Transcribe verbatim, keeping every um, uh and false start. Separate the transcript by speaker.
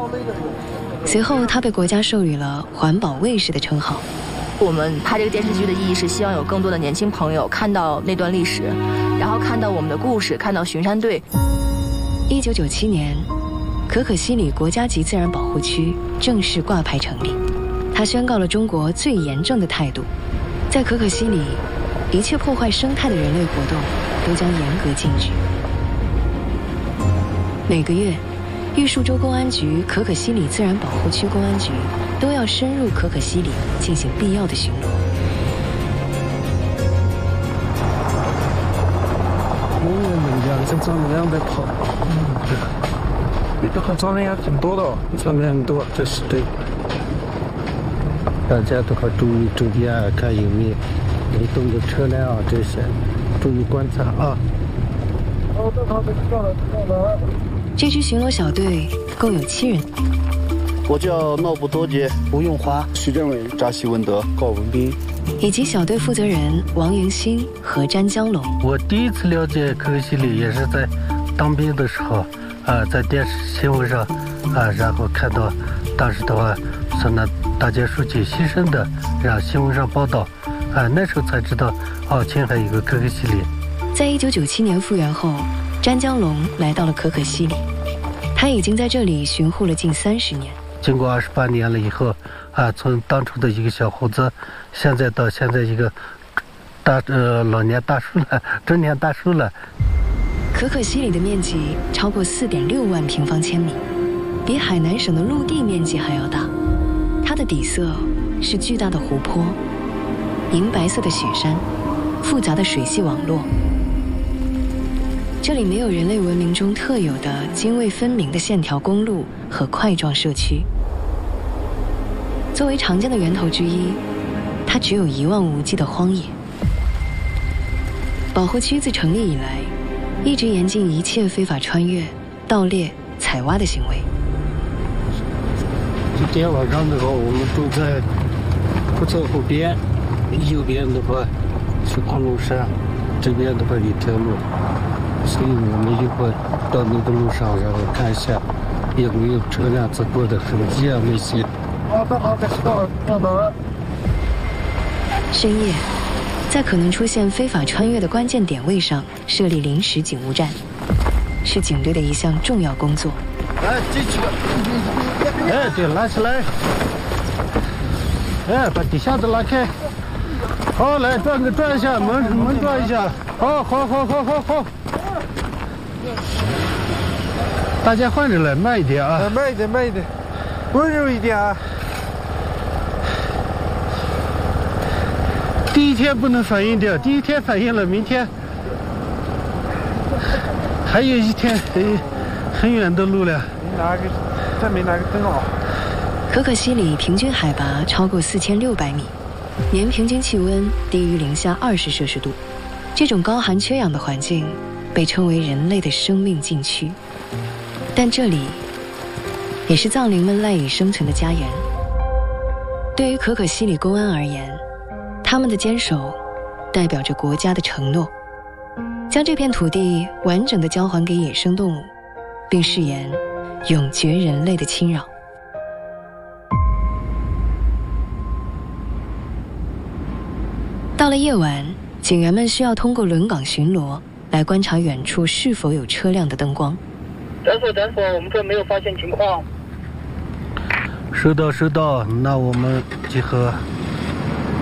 Speaker 1: 随后，他被国家授予了环保卫士的称号。
Speaker 2: 我们拍这个电视剧的意义是希望有更多的年轻朋友看到那段历史，然后看到我们的故事，看到巡山队。
Speaker 1: 一九九七年，可可西里国家级自然保护区正式挂牌成立，它宣告了中国最严正的态度：在可可西里，一切破坏生态的人类活动都将严格禁止。每个月，玉树州公安局可可西里自然保护区公安局都要深入可可西里进行必要的巡逻。
Speaker 3: 我们养成长量在跑，嗯，这个长量挺多的，长量多，这是对。大家都要注意注意啊，看有没有移动的车辆啊，这些注意观察啊。好的，好的，知道了，知道了。
Speaker 1: 这支巡逻小队共有七人。
Speaker 4: 我叫诺布多杰、吴永华、徐建伟、扎西文德、高文斌，
Speaker 1: 以及小队负责人王云新和詹江龙。
Speaker 3: 我第一次了解可可西里也是在当兵的时候，啊、呃，在电视新闻上，啊、呃，然后看到当时的话，说那大家书记牺牲的，让新闻上报道，啊、呃，那时候才知道，哦，青海有个可可西里。
Speaker 1: 在一九九七年复员后，詹江龙来到了可可西里，他已经在这里巡护了近三十年。
Speaker 3: 经过二十八年了以后，啊，从当初的一个小伙子，现在到现在一个大呃老年大叔了，中年大叔了。
Speaker 1: 可可西里的面积超过四点六万平方千米，比海南省的陆地面积还要大。它的底色是巨大的湖泊、银白色的雪山、复杂的水系网络。这里没有人类文明中特有的泾渭分明的线条公路和块状社区。作为常见的源头之一，它只有一望无际的荒野。保护区自成立以来，一直严禁一切非法穿越、盗猎、采挖的行为。
Speaker 3: 今天晚上的话，我们住在不侧湖边，右边的话是昆仑山，这边的话一条路。所以我们一会儿到那个路上，然后看一下有没有车辆走过的痕迹啊那些。好的，好的，到了，到了。
Speaker 1: 深夜，在可能出现非法穿越的关键点位上设立临时警务站，是警队的一项重要工作。
Speaker 3: 来，进去吧。哎，对，拉起来。哎，把底下的拉开。好，来转个转一下，门门转一下。好，好，好，好，好，好。大家换着来，慢一点啊！
Speaker 5: 呃、慢一点，慢一点，温柔一点啊！
Speaker 3: 第一天不能反应掉，第一天反应了，明天还有一天很很远的路了。
Speaker 5: 你拿个，再没拿个灯啊！
Speaker 1: 可可西里平均海拔超过四千六百米，年平均气温低于零下二十摄氏度。这种高寒缺氧的环境被称为人类的生命禁区，但这里也是藏羚们赖以生存的家园。对于可可西里公安而言，他们的坚守代表着国家的承诺，将这片土地完整地交还给野生动物，并誓言永绝人类的侵扰。到了夜晚，警员们需要通过轮岗巡逻来观察远处是否有车辆的灯光。
Speaker 6: 诊所诊所，我们这没有发现情况。
Speaker 3: 收到收到，那我们集合。